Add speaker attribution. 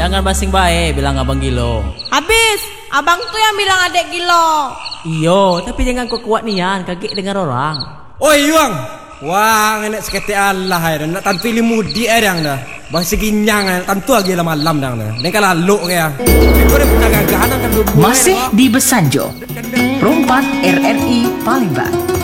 Speaker 1: Jangan basing baik bilang abang gilo.
Speaker 2: Habis, abang tuh yang bilang adek gilo.
Speaker 1: Iyo, tapi jangan kau kuat nian, kaget dengar orang.
Speaker 3: Oi Yuang, wah enak sekete Allah ya, nak tantu limudi yang dah. Bahasa ginyang tentu lagi lah malam dah. Ni kalau lalu ya. Kau dah punya gagahan kan.
Speaker 4: Masih di Besanjo, Perumpat RRI Palembang.